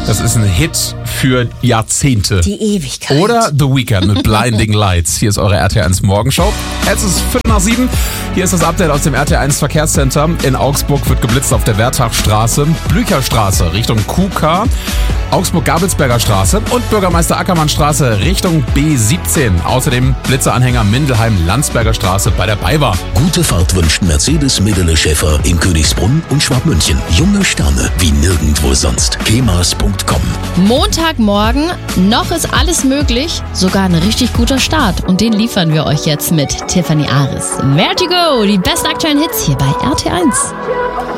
Das ist ein Hit für Jahrzehnte. Die Ewigkeit. Oder The Weeknd mit Blinding Lights. Hier ist eure RT1 Morgenshow. Es ist 5:05. Hier ist das Update aus dem RT1 Verkehrscenter. In Augsburg wird geblitzt auf der Wertachstraße, Blücherstraße Richtung QK, Augsburg-Gabelsberger Straße und Bürgermeister-Ackermann-Straße Richtung B17. Außerdem Blitzeanhänger Mindelheim-Landsberger Straße bei der BayWa. Gute Fahrt wünscht Mercedes Medele Schäfer in Königsbrunn und Schwabmünchen. Junge Sterne wie nirgendwo sonst. kemas.com. Montagmorgen, noch ist alles möglich, sogar ein richtig guter Start. Und den liefern wir euch jetzt mit Tiffany Aris. Vertigo, die besten aktuellen Hits hier bei RT1.